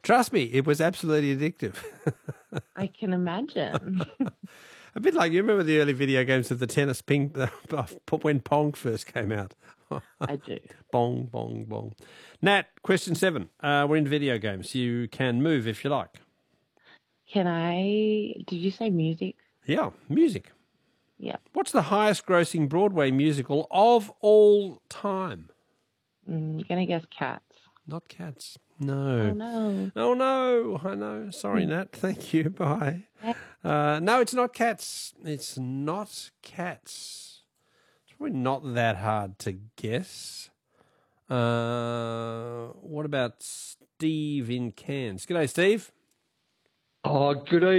Trust me, it was absolutely addictive. I can imagine. A bit like, you remember the early video games of the tennis ping when Pong first came out? I do. Bong, bong, bong. Nat, question 7. We're in video games. You can move if you like. Did you say music? Yeah, music. Yeah. What's the highest grossing Broadway musical of all time? You're going to guess Cats. Not Cats. No. Oh, no. Oh, no. I know. Sorry, Nat. Thank you. Bye. No, it's not Cats. It's not Cats. It's probably not that hard to guess. What about Steve in Cairns? G'day, Steve. Oh, good